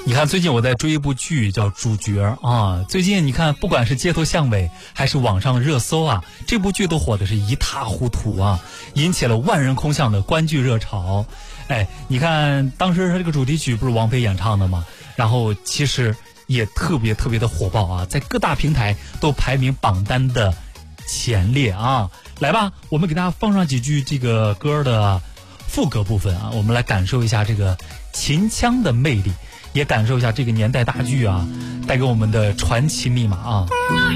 你看，最近我在追一部剧叫《主角》啊。最近你看，不管是街头巷尾还是网上热搜啊，这部剧都火的是一塌糊涂啊，引起了万人空巷的观剧热潮。哎，你看当时这个主题曲不是王菲演唱的吗？然后其实也特别的火爆啊，在各大平台都排名榜单的前列啊。来吧，我们给大家放上几句这个歌的副歌部分啊，我们来感受一下这个秦腔的魅力，也感受一下这个年代大剧啊带给我们的传奇密码啊。